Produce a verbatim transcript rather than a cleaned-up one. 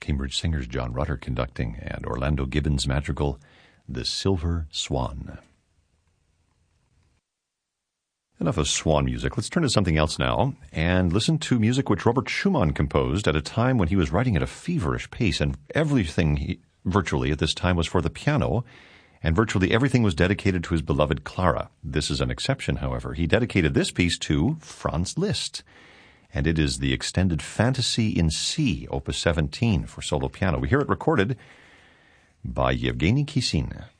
Cambridge Singers, John Rutter conducting, and Orlando Gibbons' madrigal, The Silver Swan. Enough of swan music. Let's turn to something else now and listen to music which Robert Schumann composed at a time when he was writing at a feverish pace, and everything he, virtually at this time was for the piano, and virtually everything was dedicated to his beloved Clara. This is an exception, however. He dedicated this piece to Franz Liszt, and it is the extended Fantasy in C, opus seventeen for solo piano. We hear it recorded by Yevgeny Kissin.